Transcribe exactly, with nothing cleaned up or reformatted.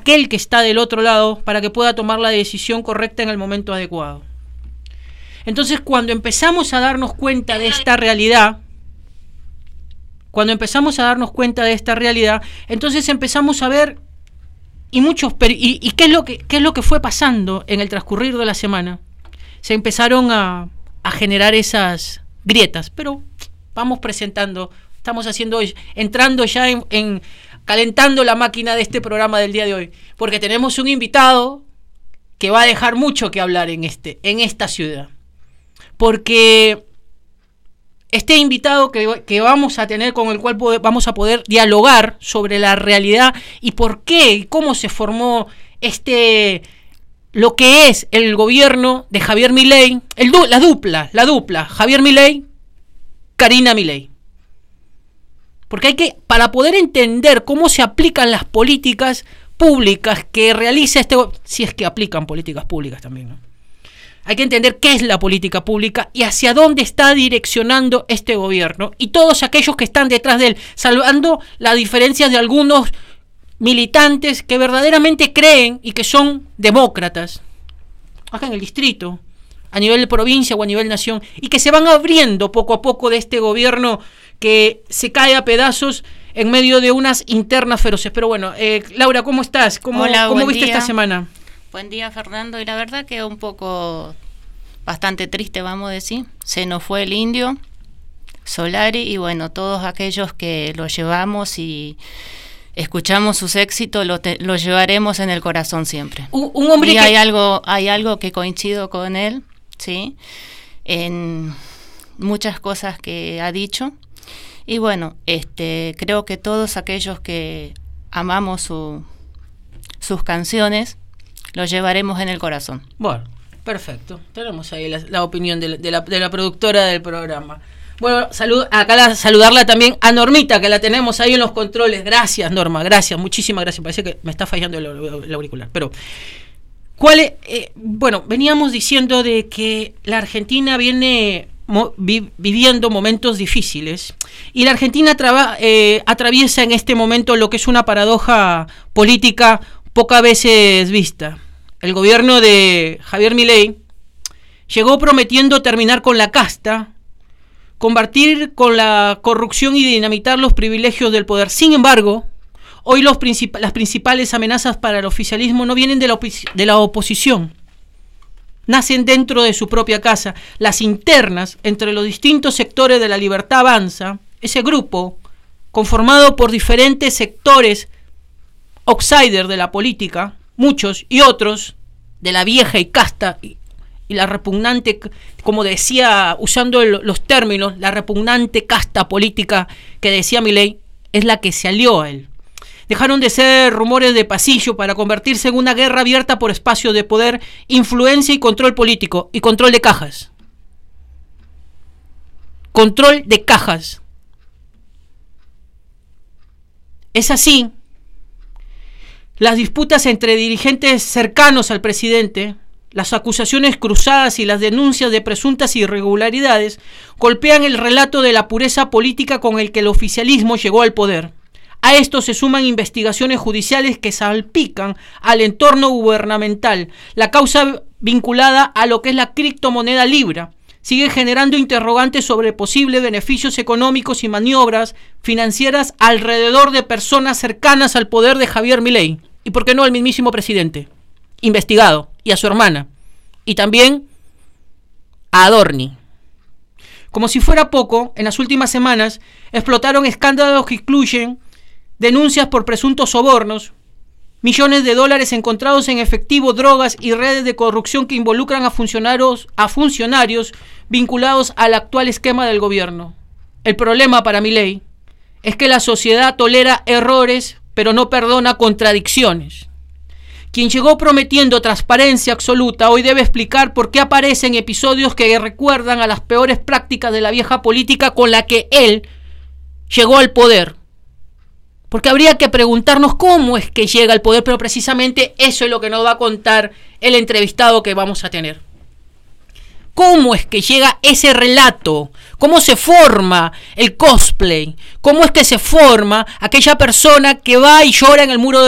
aquel que está del otro lado para que pueda tomar la decisión correcta en el momento adecuado. Entonces, cuando empezamos a darnos cuenta de esta realidad, cuando empezamos a darnos cuenta de esta realidad, entonces empezamos a ver y muchos y, y qué es lo que qué es lo que fue pasando en el transcurrir de la semana. Se empezaron a, a generar esas grietas, pero vamos presentando, estamos haciendo, entrando ya en, en calentando la máquina de este programa del día de hoy, porque tenemos un invitado que va a dejar mucho que hablar en este en esta ciudad. Porque este invitado que, que vamos a tener, con el cual pode, vamos a poder dialogar sobre la realidad y por qué y cómo se formó este, lo que es el gobierno de Javier Milei, el, la dupla, la dupla, Javier Milei, Karina Milei. Porque hay que, para poder entender cómo se aplican las políticas públicas que realiza este, si es que aplican políticas públicas también, ¿no? Hay que entender qué es la política pública y hacia dónde está direccionando este gobierno y todos aquellos que están detrás de él, salvando las diferencias de algunos militantes que verdaderamente creen y que son demócratas, acá en el distrito, a nivel de provincia o a nivel nación, y que se van abriendo poco a poco de este gobierno que se cae a pedazos en medio de unas internas feroces. Pero bueno, eh, Laura, ¿cómo estás? ¿Cómo, Hola, ¿cómo viste día. esta semana? Buen día, Fernando, y la verdad que un poco bastante triste, vamos a decir. Se nos fue el indio Solari y bueno, todos aquellos que lo llevamos y escuchamos sus éxitos, lo, te, lo llevaremos en el corazón siempre. Un, un hombre y que... hay algo, hay algo que coincido con él, sí, en muchas cosas que ha dicho. Y bueno, este, creo que todos aquellos que amamos su, sus canciones lo llevaremos en el corazón. Bueno, perfecto. Tenemos ahí la, la opinión de la, de, la, de la productora del programa. Bueno, salud, acá la, saludarla también a Normita, que la tenemos ahí en los controles. Gracias, Norma, gracias, muchísimas gracias. Parece que me está fallando el, el auricular. Pero, ¿cuál es? Eh, bueno, veníamos diciendo de que la Argentina viene mo, vi, viviendo momentos difíciles. Y la Argentina traba, eh, atraviesa en este momento lo que es una paradoja política pocas veces vista. El gobierno de Javier Milei llegó prometiendo terminar con la casta, combatir con la corrupción y dinamitar los privilegios del poder. Sin embargo, hoy los princip- las principales amenazas para el oficialismo no vienen de la, opi- de la oposición. Nacen dentro de su propia casa. Las internas entre los distintos sectores de la Libertad Avanza, ese grupo conformado por diferentes sectores outsider de la política, muchos y otros de la vieja y casta y, y la repugnante, como decía, usando el, los términos, la repugnante casta política que decía Milei, es la que se alió a él. Dejaron de ser rumores de pasillo para convertirse en una guerra abierta por espacios de poder, influencia y control político y control de cajas. Control de cajas. Es así. Las disputas entre dirigentes cercanos al presidente, las acusaciones cruzadas y las denuncias de presuntas irregularidades golpean el relato de la pureza política con el que el oficialismo llegó al poder. A esto se suman investigaciones judiciales que salpican al entorno gubernamental. La causa vinculada a lo que es la criptomoneda Libra sigue generando interrogantes sobre posibles beneficios económicos y maniobras financieras alrededor de personas cercanas al poder de Javier Milei. Y por qué no al mismísimo presidente, investigado, y a su hermana, y también a Adorni. Como si fuera poco, en las últimas semanas explotaron escándalos que incluyen denuncias por presuntos sobornos, millones de dólares encontrados en efectivo, drogas y redes de corrupción que involucran a funcionarios, a funcionarios vinculados al actual esquema del gobierno. El problema para Milei es que la sociedad tolera errores, pero no perdona contradicciones. Quien llegó prometiendo transparencia absoluta hoy debe explicar por qué aparecen episodios que recuerdan a las peores prácticas de la vieja política con la que él llegó al poder. Porque habría que preguntarnos cómo es que llega al poder, pero precisamente eso es lo que nos va a contar el entrevistado que vamos a tener. ¿Cómo es que llega ese relato? ¿Cómo se forma el cosplay? ¿Cómo es que se forma aquella persona que va y llora en el muro de